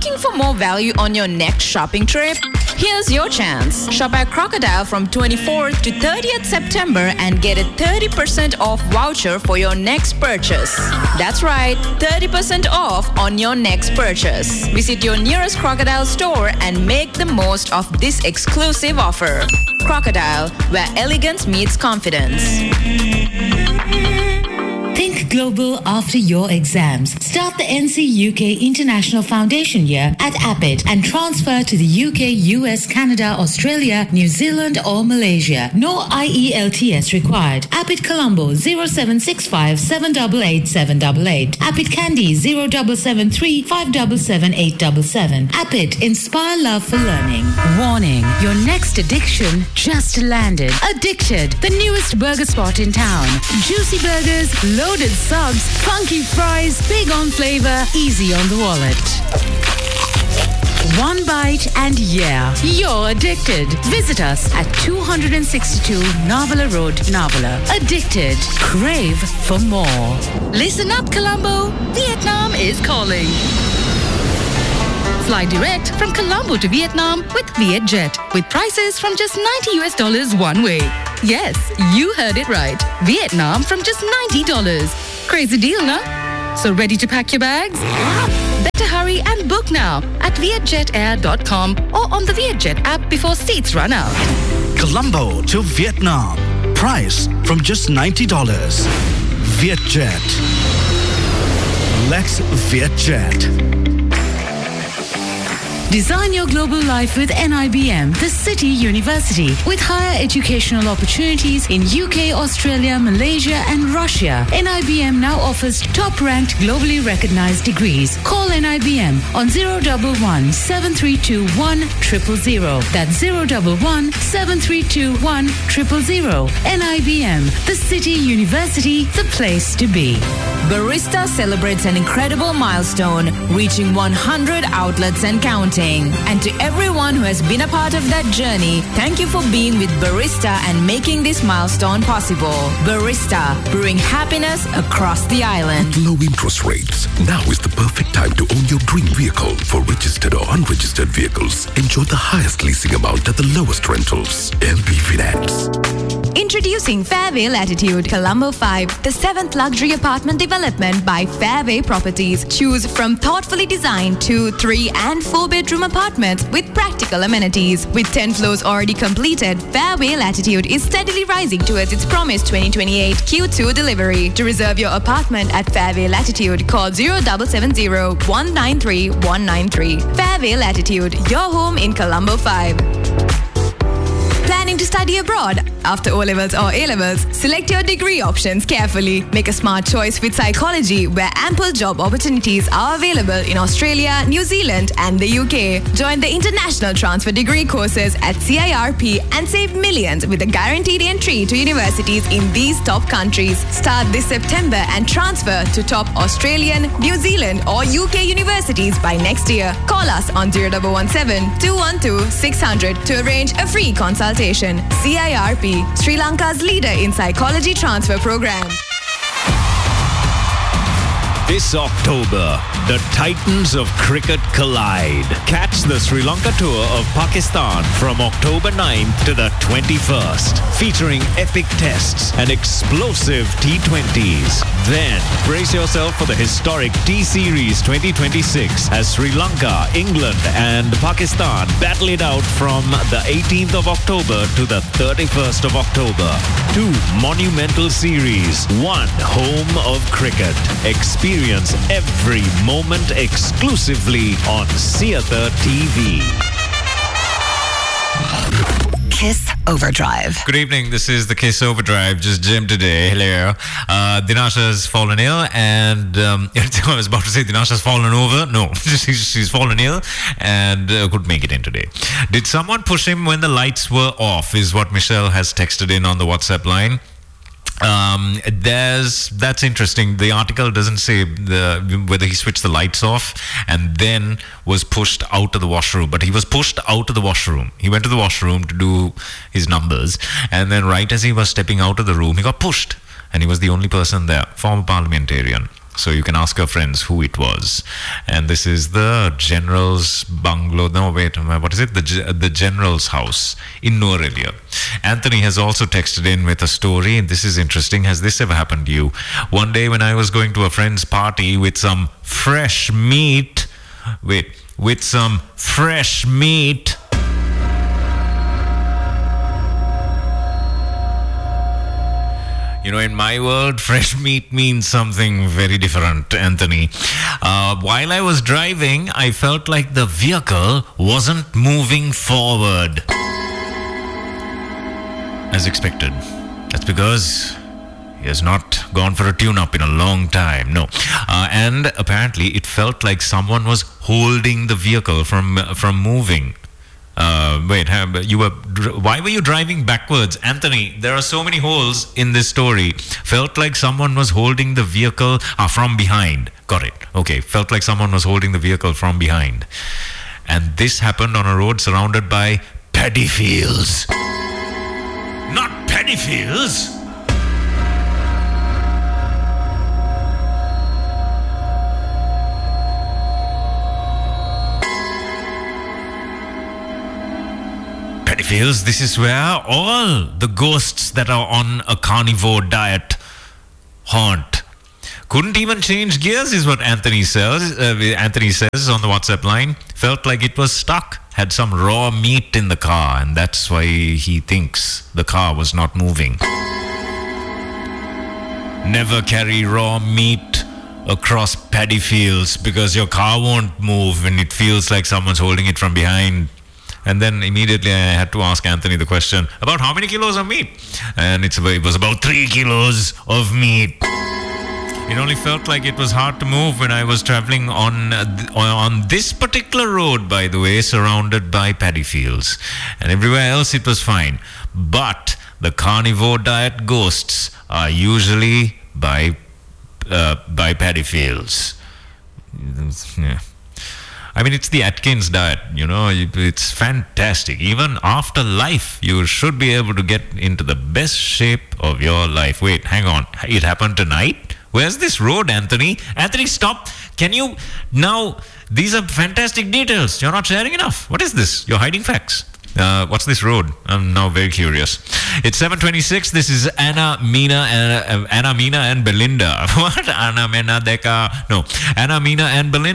Looking for more value on your next shopping trip? Here's your chance. Shop at Crocodile from 24th to 30th September and get a 30% off voucher for your next purchase. That's right, 30% off on your next purchase. Visit your nearest Crocodile store and make the most of this exclusive offer. Crocodile, where elegance meets confidence. Think global after your exams. Start the NC UK International Foundation year at APIT and transfer to the UK, US, Canada, Australia, New Zealand or Malaysia. No IELTS required. APIT Colombo 0765 788 788. APIT Kandy 0773 577 877. APIT Inspire Love for Learning. Warning, your next addiction just landed. Addicted, the newest burger spot in town. Juicy burgers, loaded subs, funky fries, big on flavor, easy on the wallet. One bite and yeah, you're addicted. Visit us at 262 Navala Road, Navala. Addicted. Crave for more. Listen up, Colombo. Vietnam is calling. Fly direct from Colombo to Vietnam with Vietjet with prices from just $90 one way. Yes, you heard it right. Vietnam from just $90. Crazy deal, no? So ready to pack your bags? Better hurry and book now at vietjetair.com or on the Vietjet app before seats run out. Colombo to Vietnam. Price from just $90. Vietjet. Lex Vietjet. Design your global life with NIBM, the City University, with higher educational opportunities in UK, Australia, Malaysia and Russia. NIBM now offers top-ranked, globally recognized degrees. Call NIBM on 011 7321 000. That's 011 7321 000. NIBM, the City University, the place to be. Barista celebrates an incredible milestone, reaching 100 outlets and counting. And to everyone who has been a part of that journey, thank you for being with Barista and making this milestone possible. Barista, brewing happiness across the island. With low interest rates, now is the perfect time to own your dream vehicle. For registered or unregistered vehicles, enjoy the highest leasing amount at the lowest rentals. LB Finance. Introducing Fairway Latitude, Colombo 5, the 7th luxury apartment development by Fairway Properties. Choose from thoughtfully designed 2, 3 and 4 bedroom apartments with practical amenities. With 10 floors already completed, Fairway Latitude is steadily rising towards its promised 2028 Q2 delivery. To reserve your apartment at Fairway Latitude, call 0770 193 193. Fairway Latitude, your home in Colombo 5. Planning to study abroad? After O-levels or A-levels, select your degree options carefully. Make a smart choice with psychology, where ample job opportunities are available in Australia, New Zealand and the UK. Join the international transfer degree courses at CIRP and save millions with a guaranteed entry to universities in these top countries. Start this September and transfer to top Australian, New Zealand or UK universities by next year. Call us on 0117 212 600 to arrange a free consultation. CIRP, Sri Lanka's leader in psychology transfer program. This October, the Titans of cricket collide. Catch the Sri Lanka tour of Pakistan from October 9th to the 21st, featuring epic tests and explosive T20s. Then, brace yourself for the historic T-Series 2026 as Sri Lanka, England and Pakistan battle it out from the 18th of October to the 31st of October. 2 monumental series, 1 home of cricket. Experience every moment exclusively on Theatre TV. Kiss Overdrive. Good evening. This is the Kiss Overdrive. Just Jim today. Hello. Dinasha's fallen ill, and I was about to say Dinasha's fallen over. No, she's fallen ill and couldn't make it in today. Did someone push him when the lights were off? Is what Michelle has texted in on the WhatsApp line. That's interesting. The article doesn't say whether he switched the lights off and then was pushed out of the washroom, but he was pushed out of the washroom. He went to the washroom to do his numbers, and then right as he was stepping out of the room, he got pushed, and he was the only person there. Former parliamentarian. So you can ask her friends who it was. And this is the General's bungalow. No, wait, what is it? The General's house in Norelia. Anthony has also texted in with a story. This is interesting. Has this ever happened to you? One day when I was going to a friend's party with some fresh meat. With some fresh meat. You know, in my world, fresh meat means something very different, Anthony. While I was driving, I felt like the vehicle wasn't moving forward as expected. That's because he has not gone for a tune-up in a long time. No. And apparently, it felt like someone was holding the vehicle from moving. Why were you driving backwards? Anthony, there are so many holes in this story. Felt like someone was holding the vehicle from behind. Got it. Okay, felt like someone was holding the vehicle from behind. And this happened on a road surrounded by paddy fields. Not paddy fields. Feels this is where all the ghosts that are on a carnivore diet haunt. Couldn't even change gears is what Anthony says. Anthony says on the WhatsApp line. Felt like it was stuck. Had some raw meat in the car, and that's why he thinks the car was not moving. Never carry raw meat across paddy fields because your car won't move when it feels like someone's holding it from behind. And then immediately I had to ask Anthony the question, about how many kilos of meat? And it was about 3 kilos of meat. It only felt like it was hard to move when I was traveling on this particular road, by the way, surrounded by paddy fields. And everywhere else it was fine. But the carnivore diet ghosts are usually by paddy fields. Yeah. I mean, it's the Atkins diet, you know, it's fantastic. Even after life, you should be able to get into the best shape of your life. Wait, hang on. It happened tonight? Where's this road, Anthony? Anthony, stop. Can you... Now, these are fantastic details. You're not sharing enough. What is this? You're hiding facts. What's this road? I'm now very curious. It's 7:26. This is Anna, Mina, and Belinda. What? Anna, Mina, Deka. No. Anna, Mina, and Belinda.